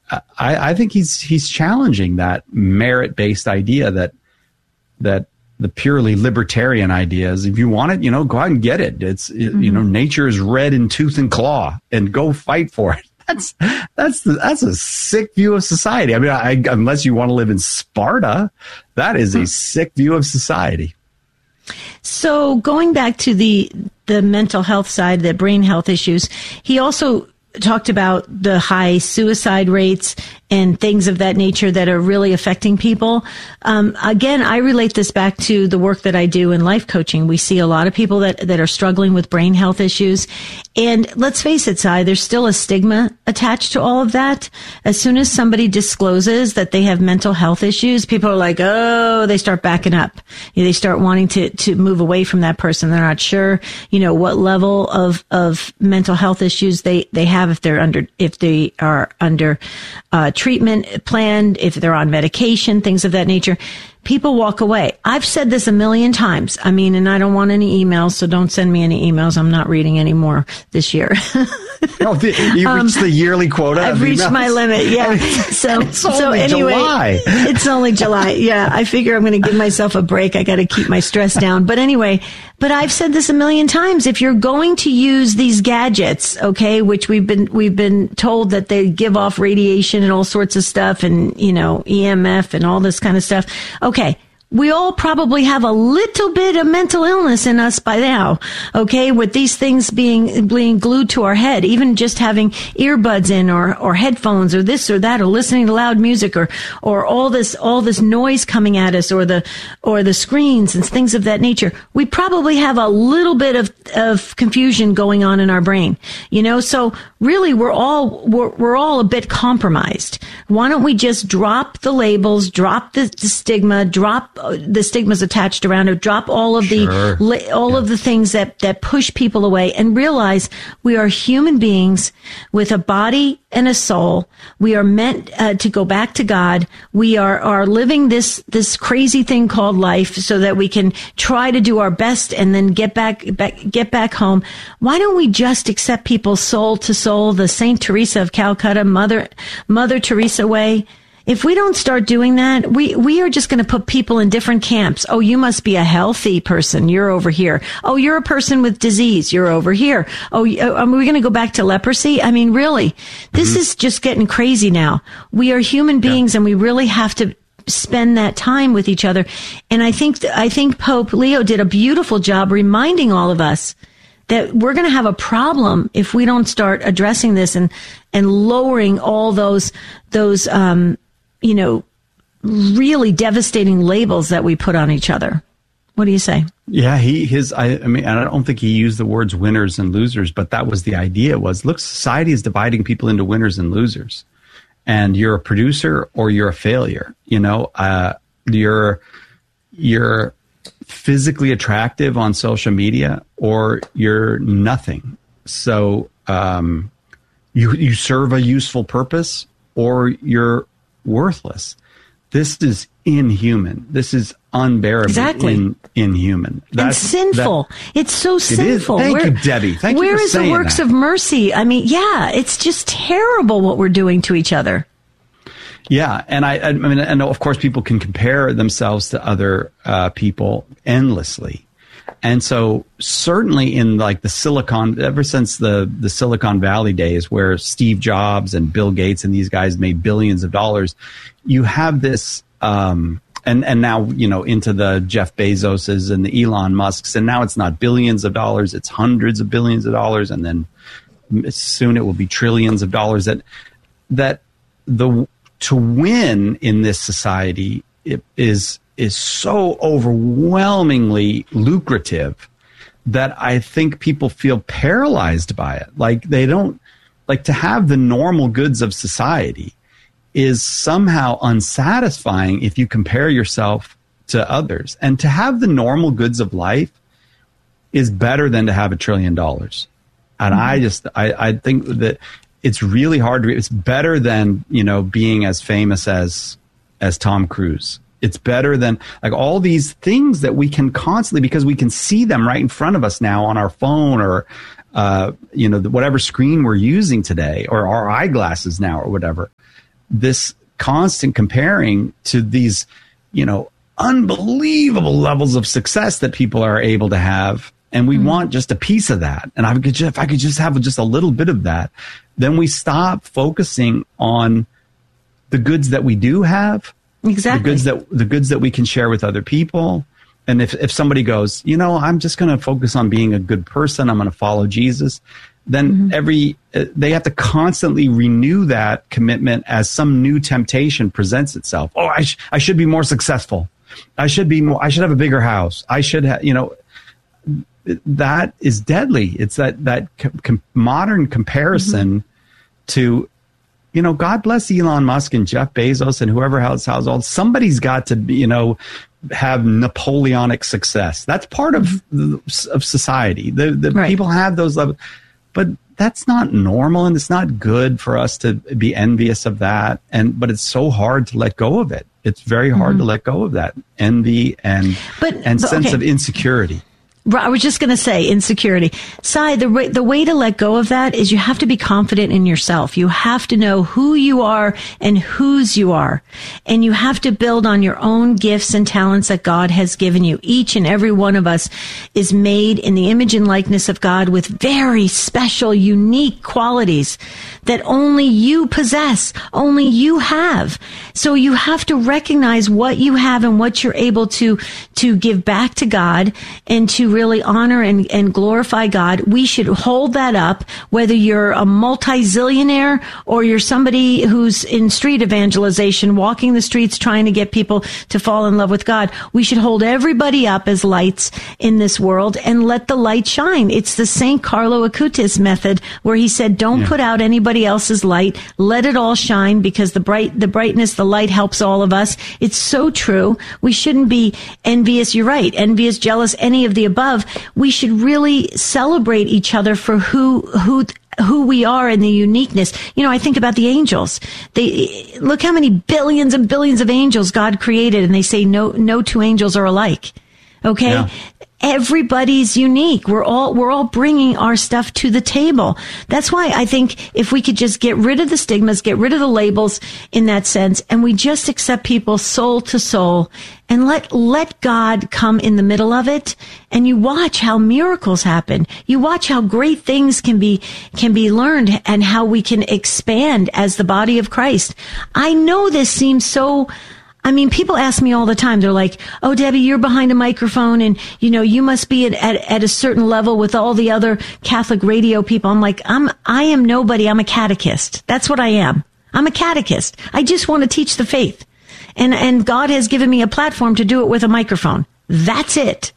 I think he's challenging that merit-based idea that the purely libertarian idea is, if you want it, go out and get it. It's, nature is red in tooth and claw, and go fight for it. That's a sick view of society. I mean, unless you want to live in Sparta, that is a sick view of society. So going back to the mental health side, the brain health issues, he also talked about the high suicide rates and things of that nature that are really affecting people. Again, I relate this back to the work that I do in life coaching. We see a lot of people that are struggling with brain health issues. And let's face it, Si, there's still a stigma attached to all of that. As soon as somebody discloses that they have mental health issues, people are like, oh, they start backing up. They start wanting to move away from that person. They're not sure, what level of mental health issues they have, if they are under treatment planned, if they're on medication, things of that nature. People walk away. I've said this a million times. I mean, and I don't want any emails, so don't send me any emails. I'm not reading any more this year. You reached the yearly quota. I've reached my limit. Yeah. So anyway, July. It's only July. Yeah. I figure I'm going to give myself a break. I got to keep my stress down. But anyway, I've said this a million times. If you're going to use these gadgets, okay, which we've been told that they give off radiation and all sorts of stuff, and EMF and all this kind of stuff. Okay. We all probably have a little bit of mental illness in us by now, okay, with these things being glued to our head, even just having earbuds in or headphones or this or that, or listening to loud music or all this noise coming at us, or the screens and things of that nature. We probably have a little bit of confusion going on in our brain, so really we're all a bit compromised. Why don't we just drop the labels, drop the stigma, drop the stigmas attached around it, drop all of of the things that push people away, and realize we are human beings with a body and a soul. We are meant to go back to God. We are living this crazy thing called life, so that we can try to do our best and then get back home. Why don't we just accept people soul to soul, the Saint Teresa of Calcutta, Mother Teresa way? If we don't start doing that, we are just going to put people in different camps. Oh, you must be a healthy person. You're over here. Oh, you're a person with disease. You're over here. Oh, are we going to go back to leprosy? I mean, really, this is just getting crazy now. We are human beings, and we really have to spend that time with each other. And I think Pope Leo did a beautiful job reminding all of us that we're going to have a problem if we don't start addressing this and lowering all those really devastating labels that we put on each other. What do you say? Yeah, I don't think he used the words winners and losers, but that was the idea. Look, society is dividing people into winners and losers, and you're a producer or you're a failure. You're physically attractive on social media or you're nothing. So you serve a useful purpose or you're worthless. This is inhuman. This is unbearably inhuman. And sinful. It's so sinful. Thank you, Debbie. Thank you for saying that. Where is the works of mercy? I mean, yeah, it's just terrible what we're doing to each other. Yeah, and I mean, and of course, people can compare themselves to other people endlessly. And so certainly in like ever since the Silicon Valley days where Steve Jobs and Bill Gates and these guys made billions of dollars, you have this, and now, into the Jeff Bezoses and the Elon Musks, and now it's not billions of dollars, it's hundreds of billions of dollars, and then soon it will be trillions of dollars. To win in this society is so overwhelmingly lucrative that I think people feel paralyzed by it. Like they don't to have the normal goods of society is somehow unsatisfying if you compare yourself to others. And to have the normal goods of life is better than to have $1 trillion. And I think that it's really hard it's better than, being as famous as Tom Cruise. It's better than all these things that we can constantly, because we can see them right in front of us now on our phone or, whatever screen we're using today, or our eyeglasses now or whatever. this constant comparing to these, unbelievable levels of success that people are able to have. And we want just a piece of that. And if I could just have just a little bit of that, then we stop focusing on the goods that we do have. Exactly. The goods that we can share with other people. And if somebody goes, I'm just going to focus on being a good person, I'm going to follow Jesus, then they have to constantly renew that commitment as some new temptation presents itself. Oh, I should be more successful. I should have a bigger house. I should have, that is deadly. It's that modern comparison to, God bless Elon Musk and Jeff Bezos and whoever else household. Somebody's got to, have Napoleonic success. That's part of society. The right. People have those levels, but that's not normal, and it's not good for us to be envious of that. But it's so hard to let go of it. It's very hard to let go of that envy and sense of insecurity. I was just going to say insecurity. Sai, the way to let go of that is you have to be confident in yourself. You have to know who you are and whose you are. And you have to build on your own gifts and talents that God has given you. Each and every one of us is made in the image and likeness of God with very special, unique qualities that only you possess, only you have. So you have to recognize what you have and what you're able to give back to God and to really honor and glorify God. We should hold that up, whether you're a multi-zillionaire or you're somebody who's in street evangelization, walking the streets trying to get people to fall in love with God. We should hold everybody up as lights in this world and let the light shine. It's the St. Carlo Acutis method where he said, don't put out anybody else's light. Let it all shine, because the brightness, the light helps all of us. It's so true. We shouldn't be envious. You're right. Envious, jealous, any of the above. We should really celebrate each other for who we are and the uniqueness. I think about the angels. Look how many billions and billions of angels God created, and they say no two angels are alike. Okay? Yeah. Everybody's unique. We're all bringing our stuff to the table. That's why I think if we could just get rid of the stigmas, get rid of the labels in that sense, and we just accept people soul to soul and let God come in the middle of it, and you watch how miracles happen. You watch how great things can be learned and how we can expand as the body of Christ. I know this seems so, people ask me all the time. They're like, "Oh, Debbie, you're behind a microphone and, you must be at a certain level with all the other Catholic radio people." I'm like, I am nobody. I'm a catechist. That's what I am. I'm a catechist. I just want to teach the faith. And God has given me a platform to do it with a microphone. That's it.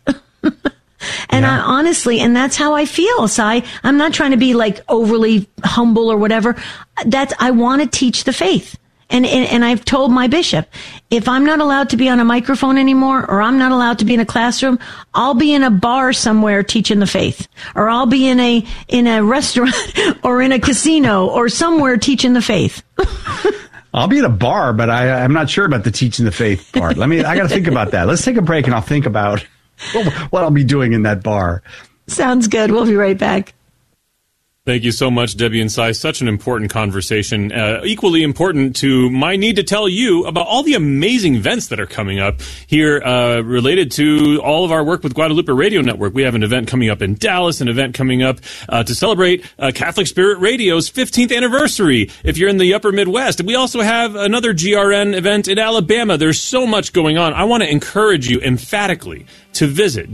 And I honestly, and that's how I feel, Sai. I'm not trying to be like overly humble or whatever. I want to teach the faith. And I've told my bishop, if I'm not allowed to be on a microphone anymore, or I'm not allowed to be in a classroom, I'll be in a bar somewhere teaching the faith, or I'll be in a restaurant or in a casino or somewhere teaching the faith. I'll be at a bar, but I'm not sure about the teaching the faith part. I got to think about that. Let's take a break and I'll think about what I'll be doing in that bar. Sounds good. We'll be right back. Thank you so much, Debbie and Sai. Such an important conversation. Equally important to my need to tell you about all the amazing events that are coming up here related to all of our work with Guadalupe Radio Network. We have an event coming up in Dallas, an event coming up to celebrate Catholic Spirit Radio's 15th anniversary if you're in the upper Midwest. And we also have another GRN event in Alabama. There's so much going on. I want to encourage you emphatically to visit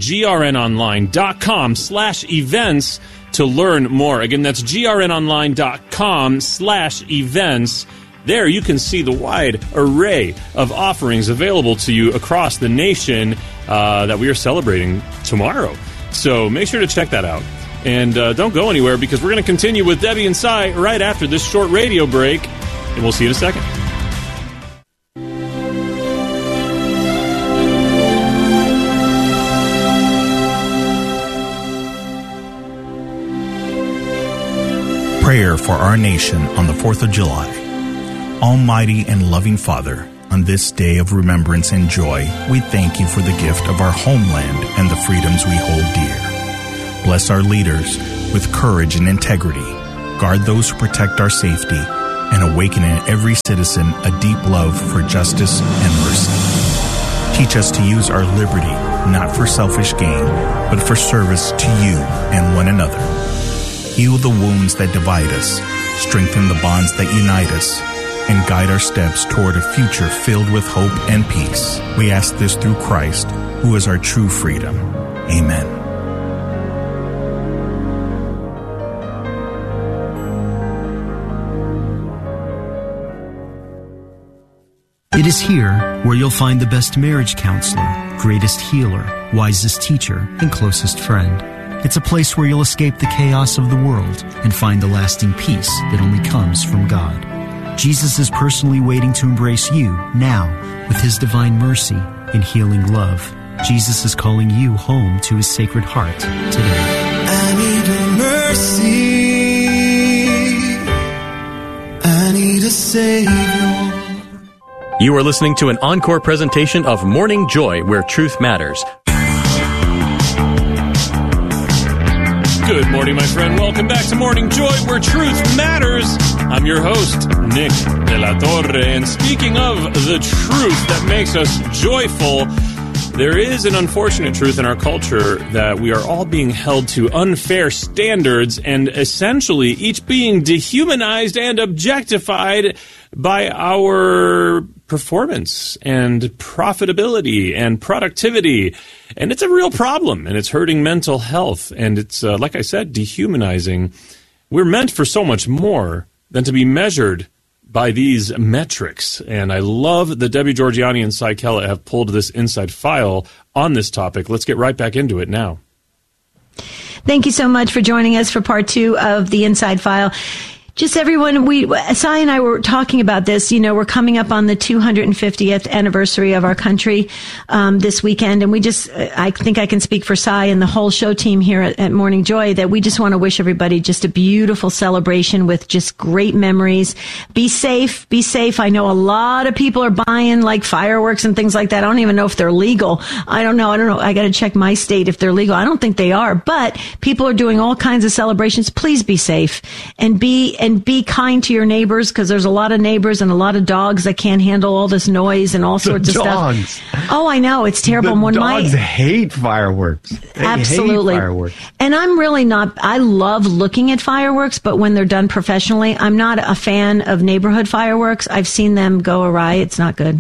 grnonline.com/events to learn more. Again, that's grnonline.com/events. There you can see the wide array of offerings available to you across the nation that we are celebrating tomorrow. So make sure to check that out. And don't go anywhere, because we're going to continue with Debbie and Sai right after this short radio break. And we'll see you in a second. Prayer for our nation on the 4th of July. Almighty and loving Father, on this day of remembrance and joy, we thank you for the gift of our homeland and the freedoms we hold dear. Bless our leaders with courage and integrity. Guard those who protect our safety, and awaken in every citizen a deep love for justice and mercy. Teach us to use our liberty not for selfish gain, but for service to you and one another. Heal the wounds that divide us, strengthen the bonds that unite us, and guide our steps toward a future filled with hope and peace. We ask this through Christ, who is our true freedom. Amen. It is here where you'll find the best marriage counselor, greatest healer, wisest teacher, and closest friend. It's a place where you'll escape the chaos of the world and find the lasting peace that only comes from God. Jesus is personally waiting to embrace you now with His divine mercy and healing love. Jesus is calling you home to His sacred heart today. I need a mercy. I need a Savior. You are listening to an encore presentation of Morning Joy, where truth matters. Good morning, my friend. Welcome back to Morning Joy, where truth matters. I'm your host, Nick De La Torre. And speaking of the truth that makes us joyful, there is an unfortunate truth in our culture that we are all being held to unfair standards and essentially each being dehumanized and objectified by our performance and profitability and productivity. And it's a real problem, and it's hurting mental health. And it's, like I said, dehumanizing. We're meant for so much more than to be measured by these metrics. And I love that Debbie Georgianni and Cy Kellett have pulled this inside file on this topic. Let's get right back into it now. Thank you so much for joining us for part 2 of the Inside File. Just everyone, Cy and I were talking about this. You know, we're coming up on the 250th anniversary of our country this weekend, and I think I can speak for Cy and the whole show team here at Morning Joy that we just want to wish everybody just a beautiful celebration with just great memories. Be safe. Be safe. I know a lot of people are buying like fireworks and things like that. I don't even know if they're legal. I don't know. I got to check my state if they're legal. I don't think they are, but people are doing all kinds of celebrations. Please be safe and be kind to your neighbors, because there's a lot of neighbors and a lot of dogs that can't handle all this noise and all sorts of stuff. Oh, I know. It's terrible. The dogs hate fireworks. Absolutely. Hate fireworks. And I'm really not, I love looking at fireworks, but when they're done professionally, I'm not a fan of neighborhood fireworks. I've seen them go awry. It's not good.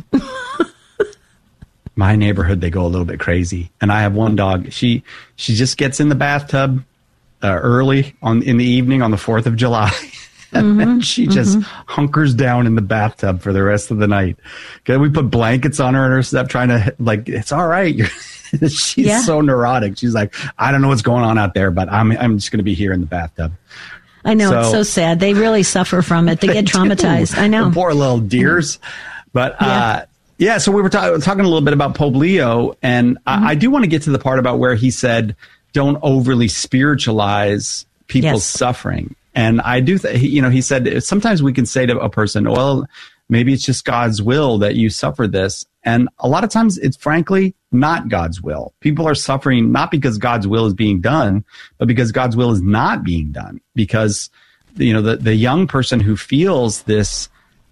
My neighborhood, they go a little bit crazy. And I have one dog. She just gets in the bathtub early in the evening on the 4th of July. And then she just hunkers down in the bathtub for the rest of the night. Okay, we put blankets on her and her stuff, trying to, like, it's all right. She's so neurotic. She's like, I don't know what's going on out there, but I'm just going to be here in the bathtub. I know, it's so sad. They really suffer from it. They get traumatized. I know. The poor little deers. But so we were talking a little bit about Pope Leo, and I do want to get to the part about where he said, don't overly spiritualize people's suffering. And I do, he said, sometimes we can say to a person, well, maybe it's just God's will that you suffer this. And a lot of times it's frankly not God's will. People are suffering not because God's will is being done, but because God's will is not being done. Because, the young person who feels this,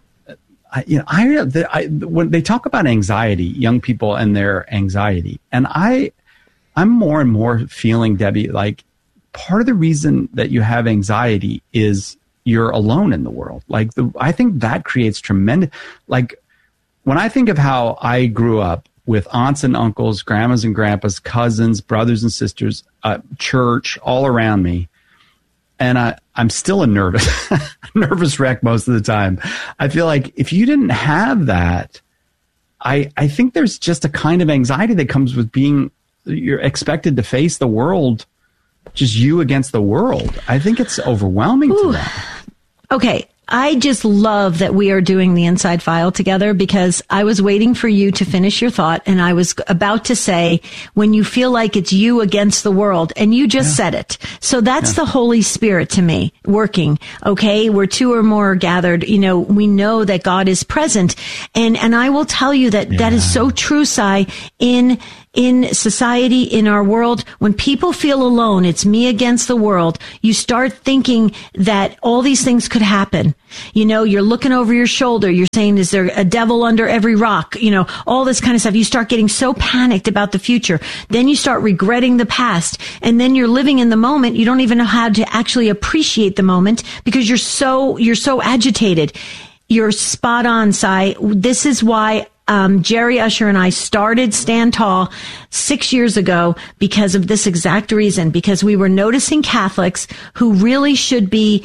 when they talk about anxiety, young people and their anxiety, and I'm more and more feeling, Debbie, like, part of the reason that you have anxiety is you're alone in the world. I think that creates tremendous, when I think of how I grew up with aunts and uncles, grandmas and grandpas, cousins, brothers and sisters, church all around me, and I'm still a nervous wreck most of the time. I feel like if you didn't have that, I think there's just a kind of anxiety that comes with you're expected to face the world, just you against the world. I think it's overwhelming to them. Okay. I just love that we are doing the Inside File together, because I was waiting for you to finish your thought, and I was about to say, when you feel like it's you against the world, and you just said it. So that's the Holy Spirit to me working. Okay. Where two or more are gathered, we know that God is present. And I will tell you that is so true, Cy, in in society, in our world, when people feel alone, it's me against the world, you start thinking that all these things could happen. You know, you're looking over your shoulder. You're saying, is there a devil under every rock? You know, all this kind of stuff. You start getting so panicked about the future. Then you start regretting the past. And then you're living in the moment. You don't even know how to actually appreciate the moment because you're so agitated. You're spot on, Cy. This is why Jerry Usher and I started Stand Tall 6 years ago because of this exact reason, because we were noticing Catholics who really should be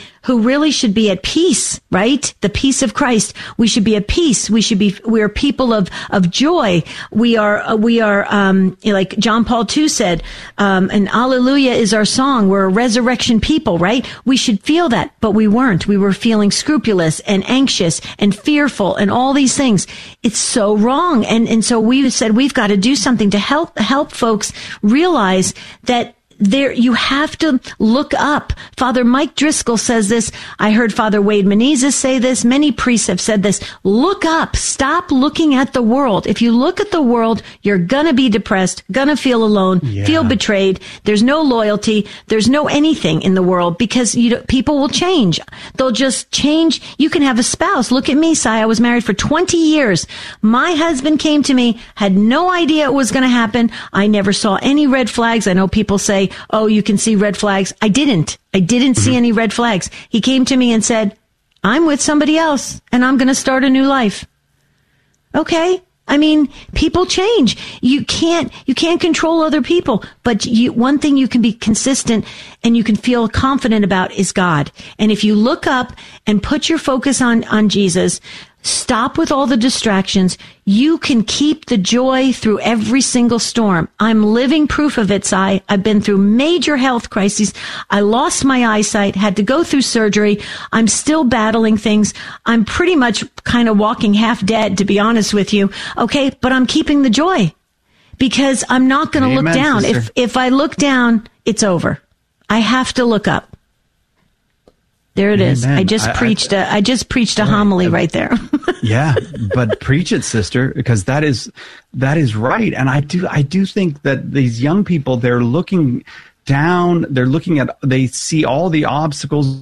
at peace, right? The peace of Christ. We should be at peace. We are people of joy. We are, like John Paul II said, and Alleluia is our song. We're a resurrection people, right? We should feel that, but we weren't. We were feeling scrupulous and anxious and fearful and all these things. It's so wrong. And so we said, we've got to do something to help folks realize that you have to look up. Father Mike Driscoll says this. I heard Father Wade Menezes say this. Many priests have said this. Look up. Stop looking at the world. If you look at the world, you're gonna be depressed, gonna feel alone, feel betrayed. There's no loyalty. There's no anything in the world because people will change. They'll just change. You can have a spouse. Look at me, Cy. I was married for 20 years. My husband came to me, had no idea it was gonna happen. I never saw any red flags. I know people say, oh, you can see red flags. I didn't see any red flags. He came to me and said, I'm with somebody else and I'm going to start a new life. Okay. I mean, people change. You can't control other people, but one thing you can be consistent and you can feel confident about is God. And if you look up and put your focus on Jesus, stop with all the distractions, you can keep the joy through every single storm. I'm living proof of it, Cy. I've been through major health crises. I lost my eyesight, had to go through surgery. I'm still battling things. I'm pretty much kind of walking half dead, to be honest with you. Okay, but I'm keeping the joy because I'm not going to look down. Sister. If I look down, it's over. I have to look up. There it is. I just preached a homily right there. Yeah, but preach it, sister, because that is right. And I do think that these young people, they're looking down, they see all the obstacles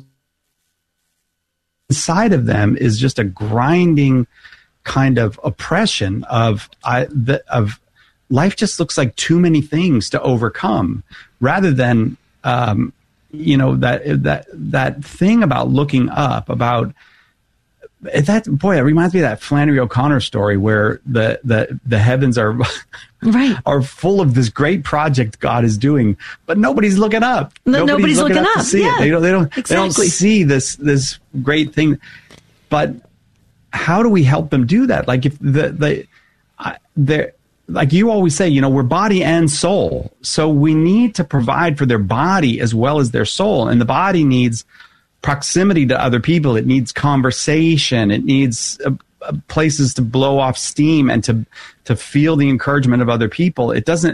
inside of them is just a grinding kind of oppression of life just looks like too many things to overcome rather than that thing about looking up, about that. Boy, it reminds me of that Flannery O'Connor story where the heavens are right, are full of this great project God is doing, but nobody's looking up. Nobody's looking up to see it. They don't see this great thing. But how do we help them do that? Like if they're like you always say, we're body and soul. So we need to provide for their body as well as their soul. And the body needs proximity to other people. It needs conversation. It needs places to blow off steam and to feel the encouragement of other people. This,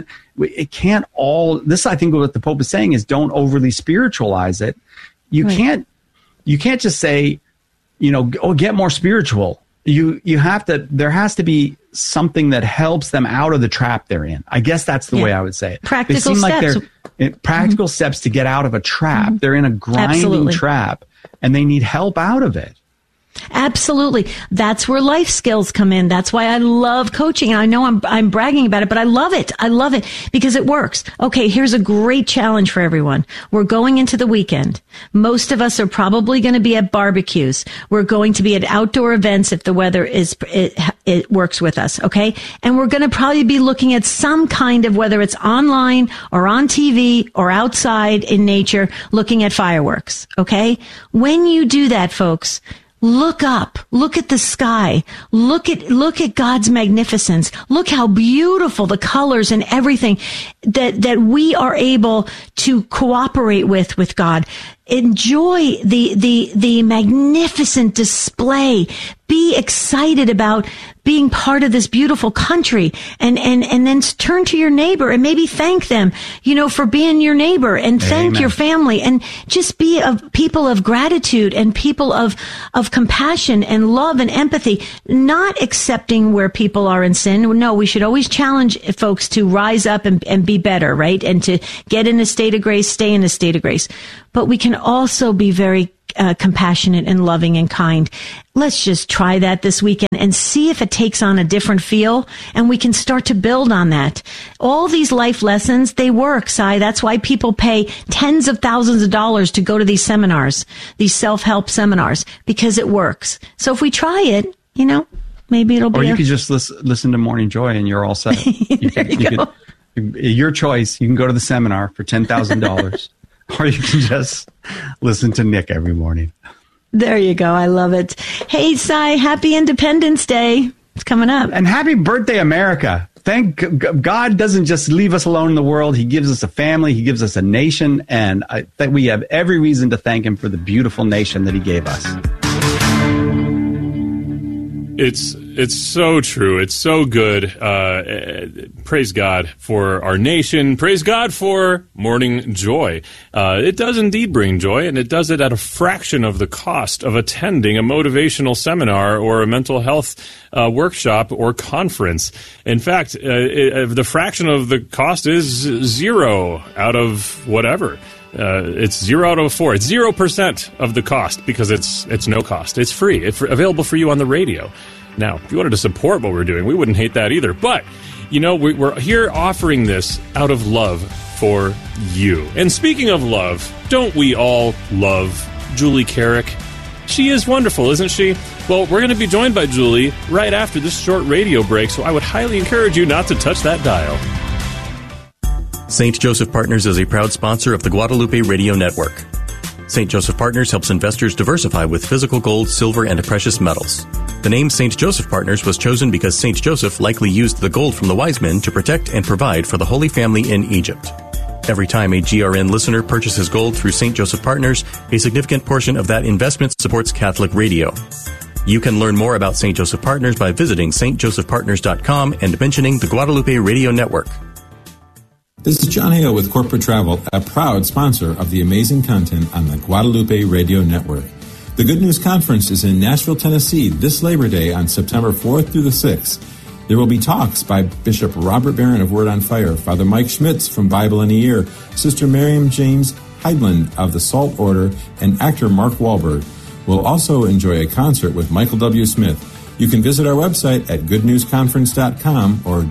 I think what the Pope is saying is don't overly spiritualize it. You can't just say, get more spiritual. You have to, there has to be something that helps them out of the trap they're in. I guess that's the way I would say it. Practical steps. Practical steps to get out of a trap. Mm-hmm. They're in a grinding trap and they need help out of it. Absolutely. That's where life skills come in. That's why I love coaching. I know I'm bragging about it, but I love it. I love it because it works. Okay, here's a great challenge for everyone. We're going into the weekend. Most of us are probably going to be at barbecues. We're going to be at outdoor events if the weather it works with us, okay? And we're going to probably be looking at some kind of, whether it's online or on TV or outside in nature, looking at fireworks, okay? When you do that, folks, look up, look at the sky, look at God's magnificence. Look how beautiful the colors and everything that we are able to cooperate with God. enjoy the magnificent display. Be excited about being part of this beautiful country, and then turn to your neighbor and maybe thank them, for being your neighbor, and thank your family, and just be a people of gratitude and people of compassion and love and empathy, not accepting where people are in sin. No, we should always challenge folks to rise up and be better, right? And to get in a state of grace, stay in a state of grace. But we can also be very compassionate and loving and kind. Let's just try that this weekend and see if it takes on a different feel, and we can start to build on that. All these life lessons, they work, Si. That's why people pay tens of thousands of dollars to go to these seminars, these self-help seminars, because it works. So if we try it, maybe it'll be. Or you could just listen to Morning Joy and you're all set. Your choice. You can go to the seminar for $10,000. Or you can just listen to Nick every morning. There you go. I love it. Hey, Si, happy Independence Day. It's coming up. And happy birthday, America. Thank God doesn't just leave us alone in the world. He gives us a family. He gives us a nation. And I think we have every reason to thank him for the beautiful nation that he gave us. It's so true. It's so good. Praise God for our nation. Praise God for Morning Joy. It does indeed bring joy, and it does it at a fraction of the cost of attending a motivational seminar or a mental health workshop or conference. In fact, the fraction of the cost is 0 out of whatever. It's 0 out of 4. It's 0% of the cost because it's no cost. It's free. It's available for you on the radio. Now, if you wanted to support what we're doing, we wouldn't hate that either. But, we're here offering this out of love for you. And speaking of love, don't we all love Julie Carrick? She is wonderful, isn't she? Well, we're going to be joined by Julie right after this short radio break, so I would highly encourage you not to touch that dial. St. Joseph Partners is a proud sponsor of the Guadalupe Radio Network. St. Joseph Partners helps investors diversify with physical gold, silver, and precious metals. The name St. Joseph Partners was chosen because St. Joseph likely used the gold from the wise men to protect and provide for the Holy Family in Egypt. Every time a GRN listener purchases gold through St. Joseph Partners, a significant portion of that investment supports Catholic radio. You can learn more about St. Joseph Partners by visiting stjosephpartners.com and mentioning the Guadalupe Radio Network. This is John Hale with Corporate Travel, a proud sponsor of the amazing content on the Guadalupe Radio Network. The Good News Conference is in Nashville, Tennessee this Labor Day on September 4th through the 6th. There will be talks by Bishop Robert Barron of Word on Fire, Father Mike Schmitz from Bible in a Year, Sister Miriam James Heidland of the Salt Order, and actor Mark Wahlberg. We'll also enjoy a concert with Michael W. Smith. You can visit our website at goodnewsconference.com or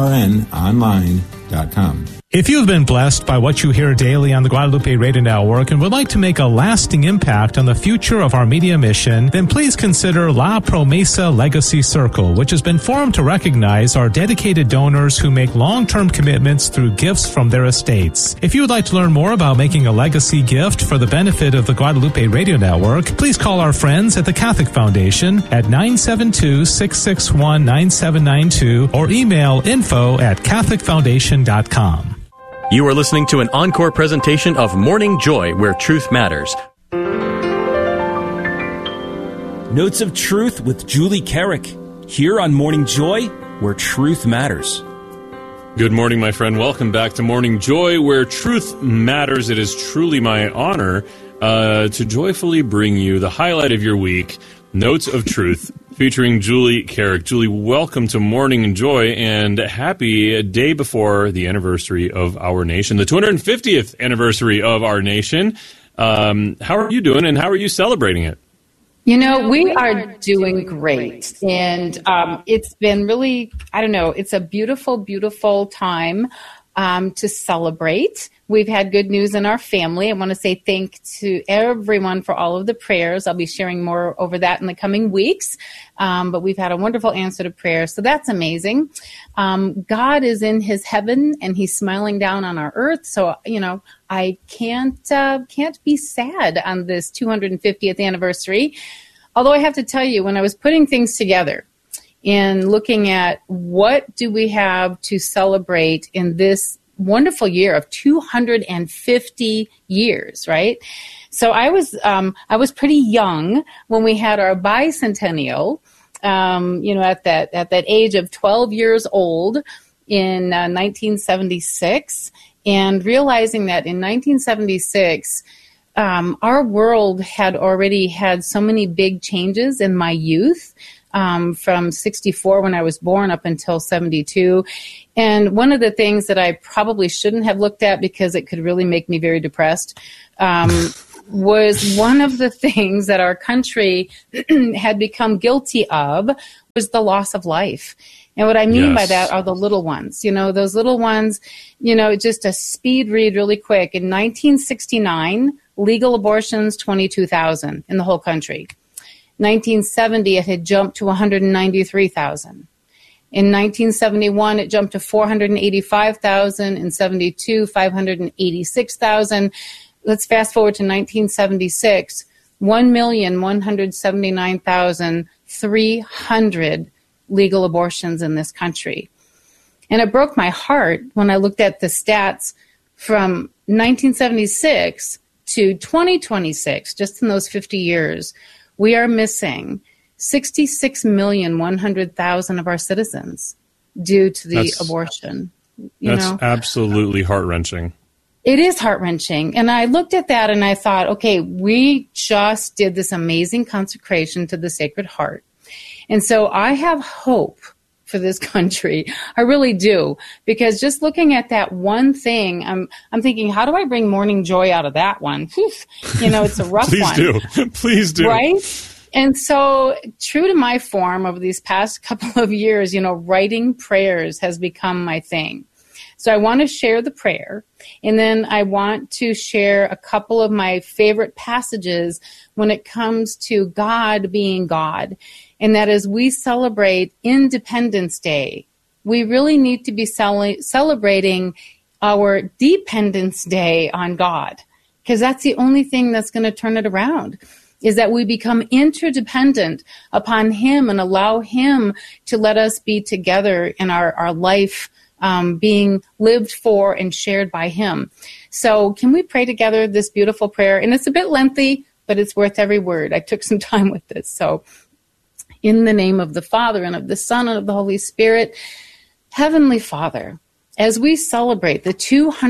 grnonline.com. If you have been blessed by what you hear daily on the Guadalupe Radio Network and would like to make a lasting impact on the future of our media mission, then please consider La Promesa Legacy Circle, which has been formed to recognize our dedicated donors who make long-term commitments through gifts from their estates. If you would like to learn more about making a legacy gift for the benefit of the Guadalupe Radio Network, please call our friends at the Catholic Foundation at 972-661-9792 or email info@catholicfoundation.com. You are listening to an encore presentation of Morning Joy, where truth matters. Notes of Truth with Julie Carrick, here on Morning Joy, where truth matters. Good morning, my friend. Welcome back to Morning Joy, where truth matters. It is truly my honor to joyfully bring you the highlight of your week, Notes of Truth, featuring Julie Carrick. Julie, welcome to Morning Joy, and happy day before the anniversary of our nation, the 250th anniversary of our nation. How are you doing, and how are you celebrating it? We are doing great, and it's been really, it's a beautiful, beautiful time to celebrate. We've had good news in our family. I want to say thank to everyone for all of the prayers. I'll be sharing more over that in the coming weeks. But we've had a wonderful answer to prayer. So that's amazing. God is in his heaven and he's smiling down on our earth. So, I can't be sad on this 250th anniversary. Although I have to tell you, when I was putting things together and looking at what do we have to celebrate in this wonderful year of 250 years, right? So I was pretty young when we had our bicentennial, at that age of 12 years old in 1976, and realizing that in 1976, our world had already had so many big changes in my youth, from 64 when I was born up until 72. And one of the things that I probably shouldn't have looked at because it could really make me very depressed, was one of the things that our country had become guilty of was the loss of life. And what I mean by that are the little ones, those little ones, just a speed read really quick. In 1969, legal abortions, 22,000 in the whole country. 1970, it had jumped to 193,000. In 1971, it jumped to 485,000. In 72, 586,000. Let's fast forward to 1976, 1,179,300 legal abortions in this country. And it broke my heart when I looked at the stats from 1976 to 2026, just in those 50 years. We are missing 66,100,000 of our citizens due to the abortion. That's absolutely heart-wrenching. It is heart-wrenching. And I looked at that and I thought, okay, we just did this amazing consecration to the Sacred Heart. And so I have hope for this country. I really do. Because just looking at that one thing, I'm thinking, how do I bring morning joy out of that one? It's a rough one. Please do. Right? And so true to my form over these past couple of years, writing prayers has become my thing. So I want to share the prayer, and then I want to share a couple of my favorite passages when it comes to God being God. And that is, we celebrate Independence Day. We really need to be celebrating our Dependence Day on God, because that's the only thing that's going to turn it around, is that we become interdependent upon Him and allow Him to let us be together in our life, being lived for and shared by Him. So can we pray together this beautiful prayer? And it's a bit lengthy, but it's worth every word. I took some time with this. So in the name of the Father and of the Son and of the Holy Spirit, Heavenly Father, as we celebrate the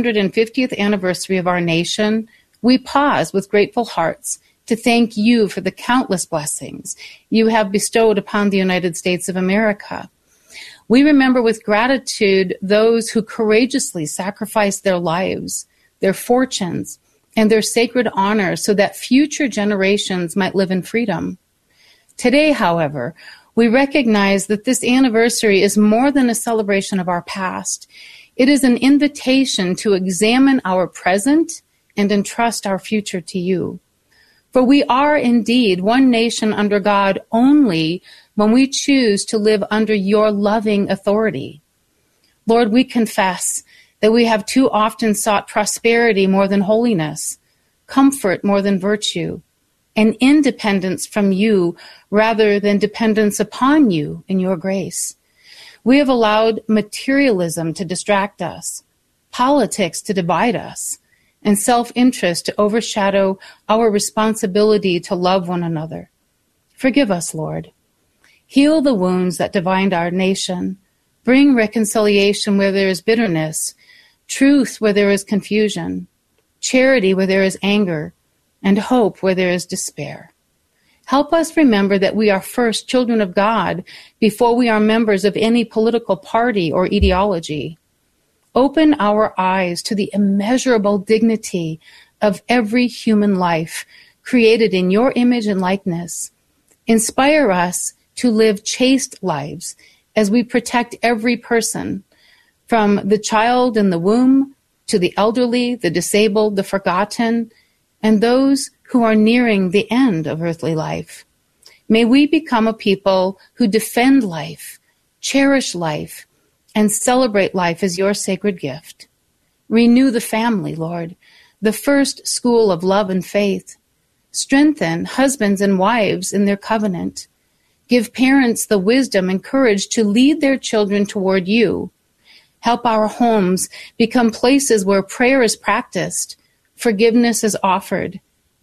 250th anniversary of our nation, we pause with grateful hearts to thank You for the countless blessings You have bestowed upon the United States of America. We remember with gratitude those who courageously sacrificed their lives, their fortunes, and their sacred honor so that future generations might live in freedom. Today, however, we recognize that this anniversary is more than a celebration of our past. It is an invitation to examine our present and entrust our future to You. For we are indeed one nation under God only when we choose to live under Your loving authority. Lord, we confess that we have too often sought prosperity more than holiness, comfort more than virtue, and independence from You rather than dependence upon You and Your grace. We have allowed materialism to distract us, politics to divide us, and self-interest to overshadow our responsibility to love one another. Forgive us, Lord. Heal the wounds that divide our nation. Bring reconciliation where there is bitterness, truth where there is confusion, charity where there is anger, and hope where there is despair. Help us remember that we are first children of God before we are members of any political party or ideology. Open our eyes to the immeasurable dignity of every human life created in Your image and likeness. Inspire us to live chaste lives as we protect every person, from the child in the womb to the elderly, the disabled, the forgotten, and those who are nearing the end of earthly life. May we become a people who defend life, cherish life, and celebrate life as Your sacred gift. Renew the family, Lord, the first school of love and faith. Strengthen husbands and wives in their covenant. Give parents the wisdom and courage to lead their children toward You. Help our homes become places where prayer is practiced, forgiveness is offered,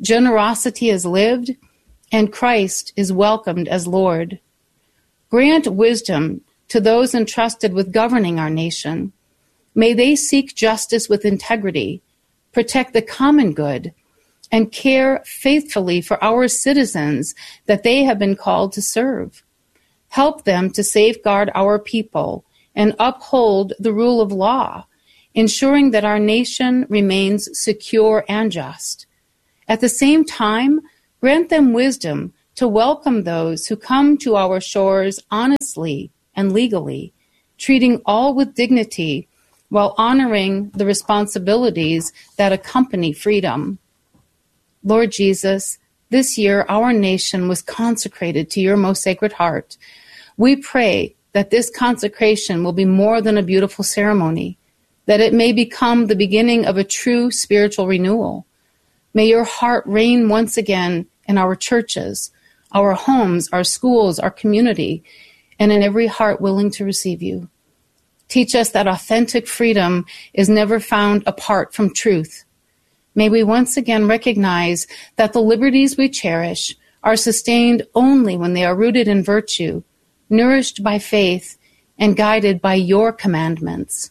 Generosity is lived, and Christ is welcomed as Lord. Grant wisdom to those entrusted with governing our nation. May they seek justice with integrity, protect the common good, and care faithfully for our citizens that they have been called to serve. Help them to safeguard our people and uphold the rule of law, ensuring that our nation remains secure and just. At the same time, grant them wisdom to welcome those who come to our shores honestly and legally, treating all with dignity while honoring the responsibilities that accompany freedom. Lord Jesus, this year our nation was consecrated to your most sacred heart. We pray that this consecration will be more than a beautiful ceremony, that it may become the beginning of a true spiritual renewal. May your heart reign once again in our churches, our homes, our schools, our community, and in every heart willing to receive you. Teach us that authentic freedom is never found apart from truth. May we once again recognize that the liberties we cherish are sustained only when they are rooted in virtue, nourished by faith, and guided by your commandments.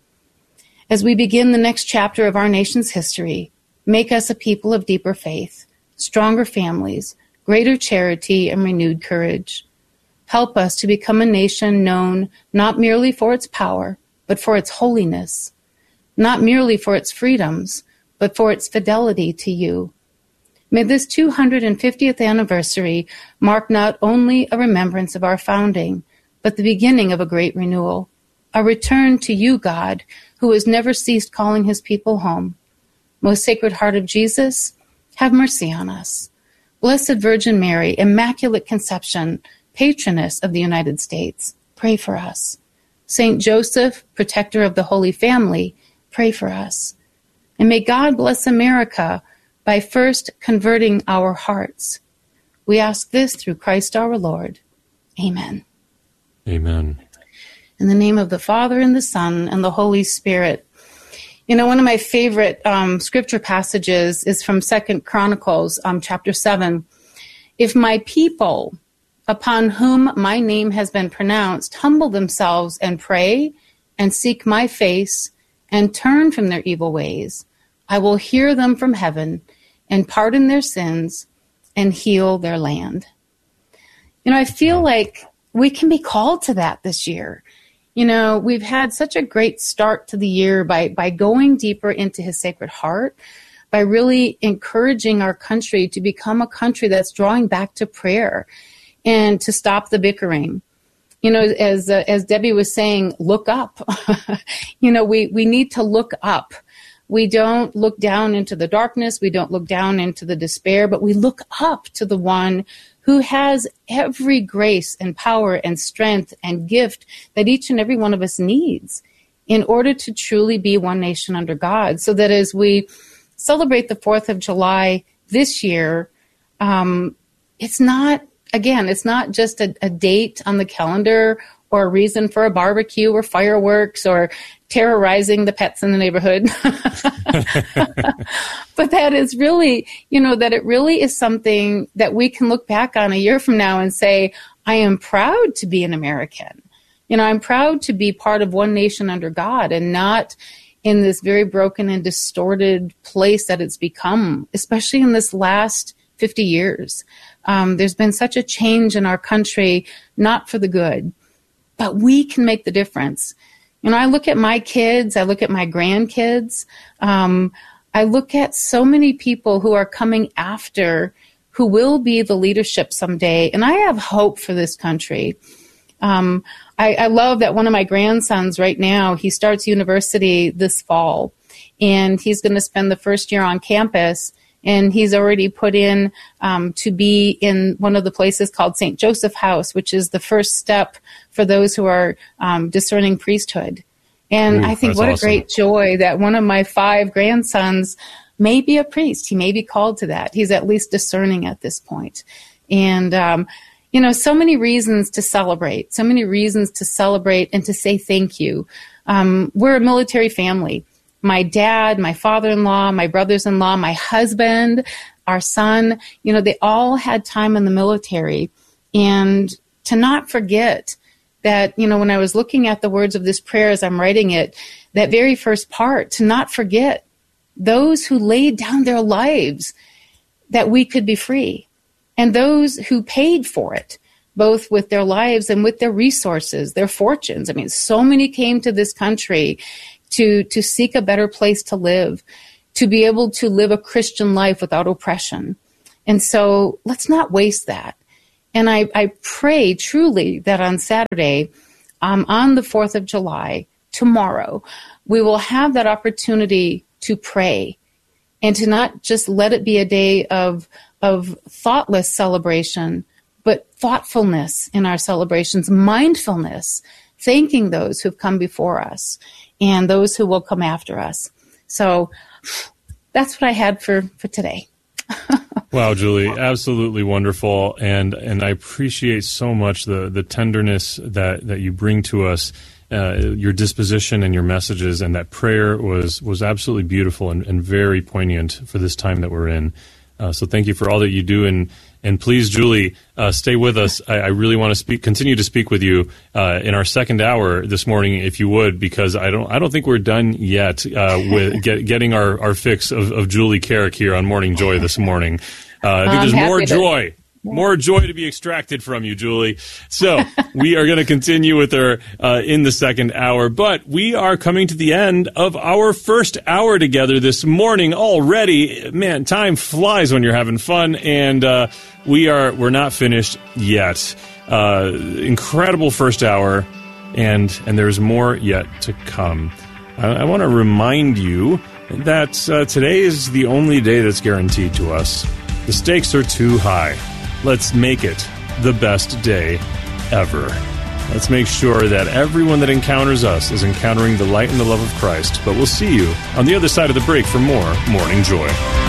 As we begin the next chapter of our nation's history, make us a people of deeper faith, stronger families, greater charity, and renewed courage. Help us to become a nation known not merely for its power, but for its holiness, not merely for its freedoms, but for its fidelity to you. May this 250th anniversary mark not only a remembrance of our founding, but the beginning of a great renewal, a return to you, God, who has never ceased calling his people home. Most Sacred Heart of Jesus, have mercy on us. Blessed Virgin Mary, Immaculate Conception, Patroness of the United States, pray for us. Saint Joseph, Protector of the Holy Family, pray for us. And may God bless America by first converting our hearts. We ask this through Christ our Lord. Amen. Amen. In the name of the Father, and the Son, and the Holy Spirit. You know, one of my favorite scripture passages is from 2 Chronicles, chapter 7. If my people, upon whom my name has been pronounced, humble themselves and pray and seek my face and turn from their evil ways, I will hear them from heaven and pardon their sins and heal their land. You know, I feel like we can be called to that this year. You know, we've had such a great start to the year by going deeper into his Sacred Heart, by really encouraging our country to become a country that's drawing back to prayer and to stop the bickering. You know, as Debbie was saying, look up. You know, we need to look up. We don't look down into the darkness. We don't look down into the despair, but we look up to the one who has every grace and power and strength and gift that each and every one of us needs in order to truly be one nation under God. So that as we celebrate the 4th of July this year, it's not just a date on the calendar or a reason for a barbecue or fireworks or terrorizing the pets in the neighborhood. But that is really, you know, that it really is something that we can look back on a year from now and say, I am proud to be an American. You know, I'm proud to be part of one nation under God and not in this very broken and distorted place that it's become, especially in this last 50 years. There's been such a change in our country, not for the good, but we can make the difference. You know, I look at my kids, I look at my grandkids, I look at so many people who are coming after, who will be the leadership someday, and I have hope for this country. I love that one of my grandsons right now, he starts university this fall, and he's going to spend the first year on campus, and he's already put in to be in one of the places called St. Joseph House, which is the first step for those who are discerning priesthood. And I think what awesome. A great joy that one of my 5 grandsons may be a priest. He may be called to that. He's at least discerning at this point. And, you know, so many reasons to celebrate and to say thank you. We're a military family. My dad, my father-in-law, my brothers-in-law, my husband, our son, they all had time in the military. And to not forget that, when I was looking at the words of this prayer as I'm writing it, that very first part, to not forget those who laid down their lives that we could be free, and those who paid for it, both with their lives and with their resources, their fortunes. I mean, so many came to this country to seek a better place to live, to be able to live a Christian life without oppression. And so let's not waste that. And I pray truly that on Saturday, on the 4th of July, tomorrow, we will have that opportunity to pray and to not just let it be a day of thoughtless celebration, but thoughtfulness in our celebrations, mindfulness, thanking those who've come before us and those who will come after us. So that's what I had for today. Wow, Julie, absolutely wonderful, and I appreciate so much the tenderness that you bring to us, your disposition and your messages, and that prayer was absolutely beautiful and very poignant for this time that we're in. So thank you for all that you do, and please, Julie, stay with us. I really want to continue to speak with you in our second hour this morning, if you would, because I don't think we're done yet with getting our fix of Julie Carrick here on Morning Joy this morning. I think there's more joy to be extracted from you, Julie. So we are going to continue with her in the second hour, but we are coming to the end of our first hour together this morning already. Man, time flies when you're having fun, and we're not finished yet. Incredible first hour, and there's more yet to come. I want to remind you that today is the only day that's guaranteed to us. The stakes are too high. Let's make it the best day ever. Let's make sure that everyone that encounters us is encountering the light and the love of Christ. But we'll see you on the other side of the break for more Morning Joy.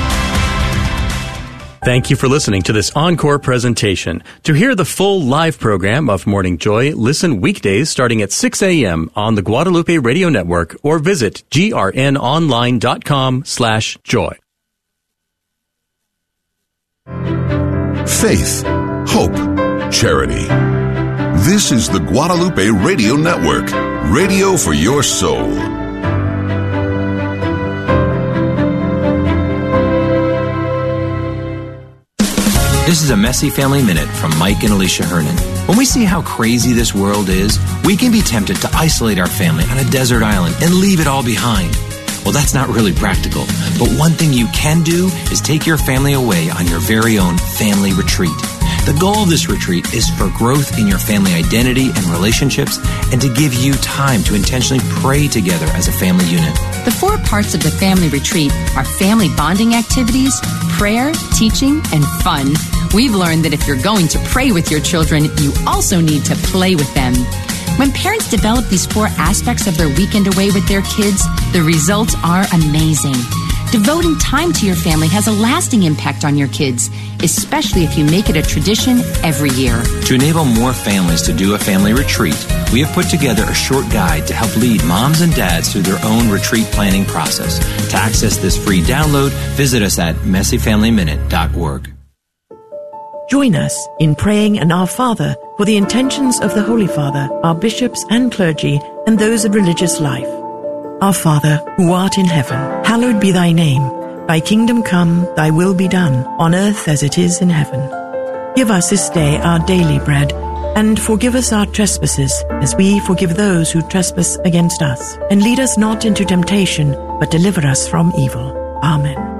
Thank you for listening to this encore presentation. To hear the full live program of Morning Joy, listen weekdays starting at 6 a.m. on the Guadalupe Radio Network or visit grnonline.com/joy. Faith, hope, charity. This is the Guadalupe Radio Network, radio for your soul. This is a Messy Family Minute from Mike and Alicia Hernan. When we see how crazy this world is, we can be tempted to isolate our family on a desert island and leave it all behind. Well, that's not really practical. But one thing you can do is take your family away on your very own family retreat. The goal of this retreat is for growth in your family identity and relationships, and to give you time to intentionally pray together as a family unit. The 4 parts of the family retreat are family bonding activities, prayer, teaching, and fun. We've learned that if you're going to pray with your children, you also need to play with them. When parents develop these 4 aspects of their weekend away with their kids, the results are amazing. Devoting time to your family has a lasting impact on your kids, especially if you make it a tradition every year. To enable more families to do a family retreat, we have put together a short guide to help lead moms and dads through their own retreat planning process. To access this free download, visit us at messyfamilyminute.org. Join us in praying an Our Father for the intentions of the Holy Father, our bishops and clergy, and those of religious life. Our Father, who art in heaven, hallowed be thy name. Thy kingdom come, thy will be done, on earth as it is in heaven. Give us this day our daily bread, and forgive us our trespasses, as we forgive those who trespass against us. And lead us not into temptation, but deliver us from evil. Amen.